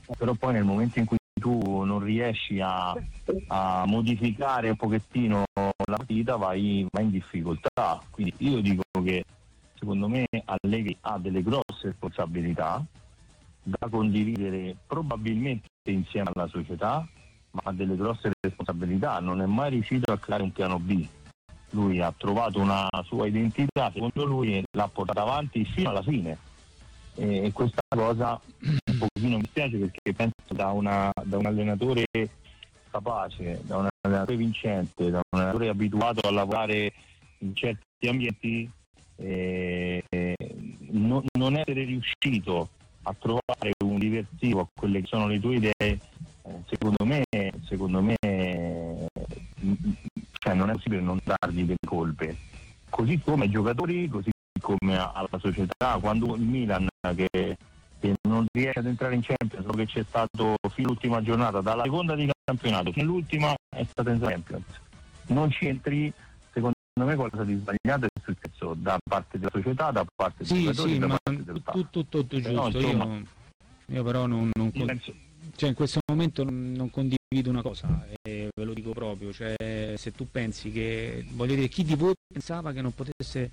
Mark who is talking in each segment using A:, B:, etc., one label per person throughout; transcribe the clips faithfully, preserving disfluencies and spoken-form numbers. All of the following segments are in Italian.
A: però poi nel momento in cui tu non riesci a, a modificare un pochettino la partita vai, vai in difficoltà. Quindi io dico che secondo me Allegri ha delle grosse responsabilità da condividere probabilmente insieme alla società, ma ha delle grosse responsabilità, non è mai riuscito a creare un piano B. Lui ha trovato una sua identità, secondo lui l'ha portata avanti fino alla fine, e questa cosa un pochino mi spiace, perché penso da, una, da un allenatore capace, da un allenatore vincente, da un allenatore abituato a lavorare in certi ambienti, eh, eh, non, non essere riuscito a trovare un diversivo a quelle che sono le tue idee, eh, secondo me secondo me cioè non è possibile non dargli delle colpe, così come ai giocatori, così come alla società. Quando il Milan che, che non riesce ad entrare in Champions, che c'è stato fino all'ultima giornata, dalla seconda di campionato fino all'ultima è stata in Champions, non ci entri, secondo me qualcosa di sbagliato è successo da parte della società, da parte
B: sì,
A: dei giocatori,
B: sì,
A: da
B: ma
A: parte del
B: tutto, tutto, tutto giusto.
A: no, insomma,
B: io, io però non, non
A: io penso...
B: cioè in questo momento non, non condivido una cosa, e ve lo dico proprio, cioè se tu pensi che, voglio dire, chi di voi pensava che non potesse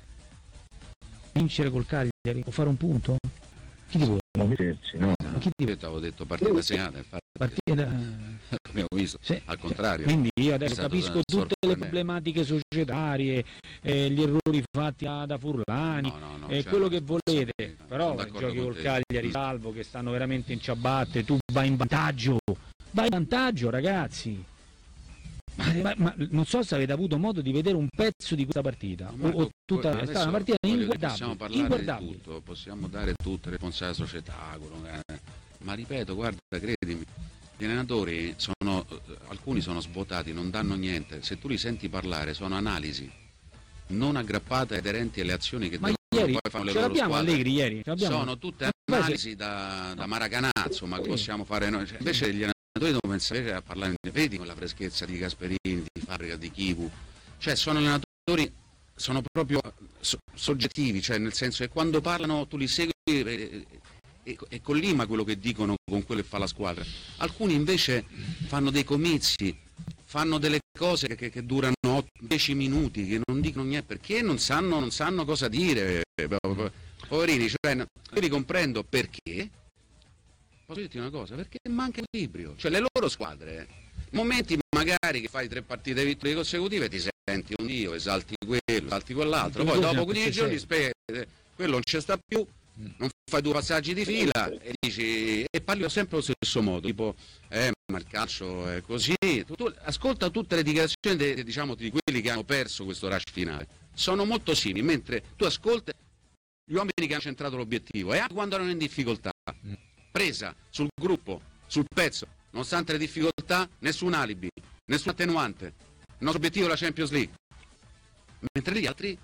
B: vincere col Cagliari o fare un punto? Chi di voi?
A: Sì, no.
B: Chi di voi?
C: Avevo detto partita segnata, infatti
B: partita...
C: abbiamo visto,
B: sì,
C: al contrario.
B: Quindi io adesso capisco tutte le problematiche societarie, eh, gli errori fatti da, da Furlani,
C: no, no, no,
B: eh,
C: cioè,
B: quello che volete, però
C: giochi
B: giochi col
C: te.
B: Cagliari, Salvo, che stanno veramente in ciabatte, tu vai in vantaggio, vai in vantaggio ragazzi. Ma, ma, ma non so se avete avuto modo di vedere un pezzo di questa partita,
C: Marco,
B: o, o tutta, è stata una partita inguardabile,
C: possiamo parlare
B: inguardabile.
C: di tutto, possiamo dare tutte le responsabilità alla società, quello, eh. ma ripeto, guarda, credimi, gli allenatori sono, alcuni sono svuotati, non danno niente, se tu li senti parlare sono analisi non aggrappate, aderenti alle azioni che
B: ma
C: devono
B: ieri,
C: poi fare le
B: ce
C: loro
B: l'abbiamo
C: squadre.
B: Allegri ieri, ce l'abbiamo.
C: Sono tutte analisi da, da Maracanã, insomma, che possiamo fare noi, cioè, invece gli allenatori devono pensare a parlare, vedi con la freschezza di Gasperini, di Fabbrica, di Chivu, cioè sono allenatori, sono proprio so, soggettivi, cioè nel senso che quando parlano tu li segui e, e, e collima quello che dicono con quello che fa la squadra. Alcuni invece fanno dei comizi, fanno delle cose che, che durano dieci minuti, che non dicono niente, perché non sanno, non sanno cosa dire, poverini, cioè, io li comprendo perché, posso dirti una cosa, perché manca equilibrio, cioè le loro squadre, momenti magari che fai tre partite vittorie consecutive ti senti un dio, esalti quello, esalti quell'altro, poi dopo quindici giorni speri, quello non c'è sta più, non fai due passaggi di fila e dici, e parli sempre allo stesso modo, tipo eh ma il calcio è così, tu, tu, ascolta tutte le dichiarazioni de, diciamo, di quelli che hanno perso questo rush finale, sono molto simili, mentre tu ascolti gli uomini che hanno centrato l'obiettivo e anche quando erano in difficoltà, presa sul gruppo, sul pezzo, nonostante le difficoltà, nessun alibi, nessun attenuante, il nostro obiettivo è la Champions League, mentre gli altri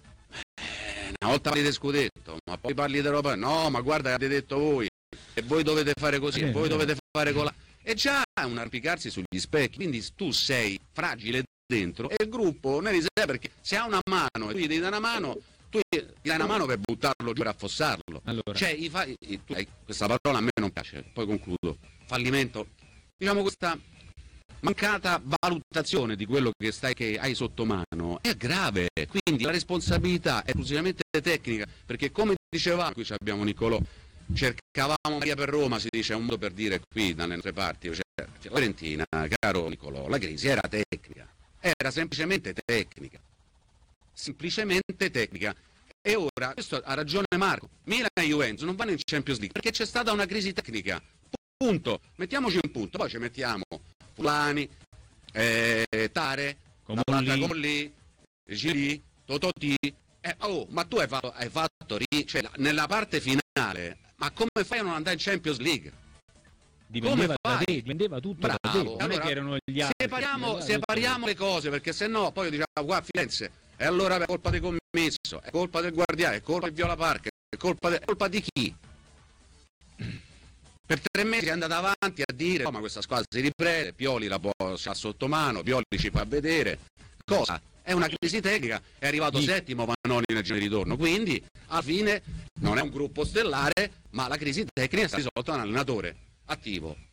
C: una volta parli di scudetto, ma poi parli di Europa, no, ma guarda che avete detto voi, e voi dovete fare così, e voi dovete fare cola. E già è un arrampicarsi sugli specchi, quindi tu sei fragile dentro e il gruppo ne risente, perché se ha una mano e tu gli devi dare una mano, tu gli dai una mano per buttarlo giù, per affossarlo. Allora. Cioè, i fa... tu... questa parola a me non piace, poi concludo. Fallimento, diciamo questa mancata valutazione di quello che stai che hai sotto mano è grave, quindi la responsabilità è esclusivamente tecnica, perché come dicevamo, qui abbiamo Niccolò, cercavamo Maria per Roma, si dice, è un modo per dire qui dalle nostre parti, cioè, Fiorentina, caro Niccolò, la crisi era tecnica, era semplicemente tecnica, semplicemente tecnica. E ora, questo ha ragione Marco, Milan e Juventus non vanno in Champions League perché c'è stata una crisi tecnica, punto, mettiamoci un punto, poi ci mettiamo Fulani, eh, Tare, Comolli, Gili, Tototi, eh, oh, ma tu hai fatto, hai fatto cioè, nella parte finale, ma come fai a non andare in Champions League?
B: Dipendeva da te, dipendeva tutto. Bravo, da te, non allora, è che erano gli altri.
C: Separiamo, separiamo le cose, perché se no poi io diciamo qua a Firenze, e allora è colpa del commesso, è colpa del guardiano, è colpa del Viola Park, è colpa, de, è colpa di chi? Per tre mesi è andata avanti a dire, oh, ma questa squadra si riprende, Pioli la può ha sotto mano, Pioli ci fa vedere, cosa? È una crisi tecnica, è arrivato sì. settimo Vanoni nel giro di ritorno, quindi alla fine non è un gruppo stellare, ma la crisi tecnica sta risolta da un allenatore. attivo.